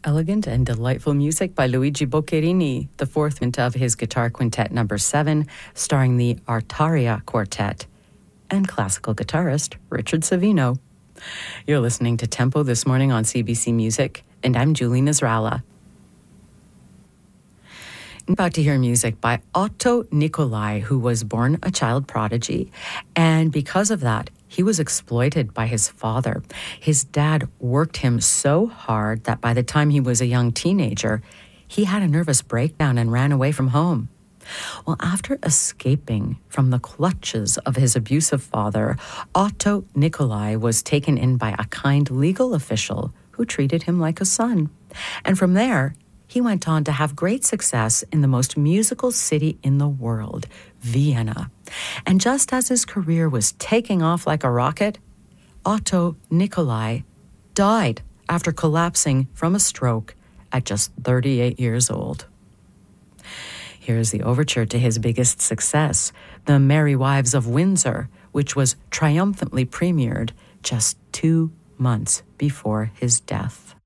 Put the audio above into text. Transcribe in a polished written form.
Elegant and delightful music by Luigi Boccherini, the fourth movement of his Guitar Quintet No. 7, starring the Artaria Quartet, and classical guitarist Richard Savino. You're listening to Tempo this morning on CBC Music, and I'm Julie Nasrallah. About to hear music by Otto Nicolai, who was born a child prodigy, and because of that, he was exploited by his father. His dad worked him so hard that by the time he was a young teenager, he had a nervous breakdown and ran away from home. Well, after escaping from the clutches of his abusive father, Otto Nicolai was taken in by a kind legal official who treated him like a son. And from there, he went on to have great success in the most musical city in the world, Vienna. And just as his career was taking off like a rocket, Otto Nicolai died after collapsing from a stroke at just 38 years old. Here's the overture to his biggest success, The Merry Wives of Windsor, which was triumphantly premiered just 2 months before his death.